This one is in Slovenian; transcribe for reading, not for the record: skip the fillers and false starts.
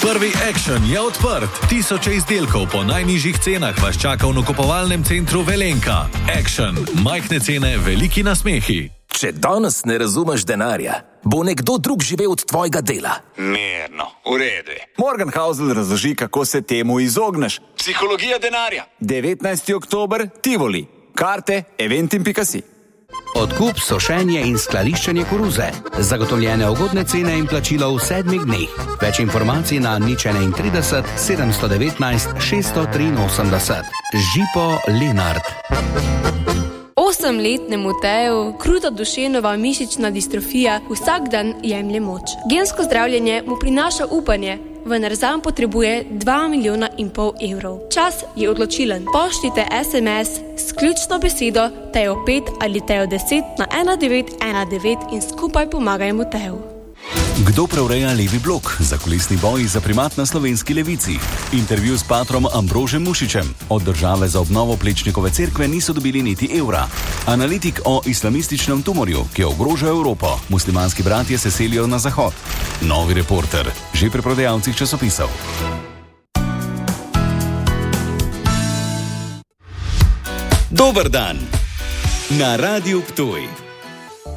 Prvi Action je odprt. Tisoče izdelkov po najnižjih cenah vas čaka v nakupovalnem centru Velenka. Action. Majhne cene, veliki nasmehi. Če danes ne razumeš denarja, bo nekdo drug živel od tvojega dela. Mirno, v redu. Morgenhausl razloži, kako se temu izogneš. Psihologija denarja. 19. oktober, Tivoli. Karte eventim.si. Odkup, sošenje in skladiščenje koruze. Zagotovljene ugodne cene in plačilo v 7 dneh. Več informacij na 031 719 683. Žipo Lenart. 8-letnemu Teju kruta duševnova mišična distrofija vsak dan jemlje moč. Gensko zdravljenje mu prinaša upanje, vendar zanj potrebuje 2,5 milijona evrov. Čas je odločilen. Pošljite SMS s ključno besedo Tejo 5 ali Tejo 10 na 1919 in skupaj pomagajmo Teju. Kdo preureja levi blok? Zakulisni boji za primat na slovenski levici. Intervju s patrom Ambrožem Mušičem. Od države za obnovo Plečnikove cerkve niso dobili niti evra. Analitik o islamističnem tumorju, ki ogroža Evropo. Muslimanski bratje se selijo na zahod. Novi Reporter. Že pri prodajalcih časopisov. Dober dan. Na Radiu Ptuj.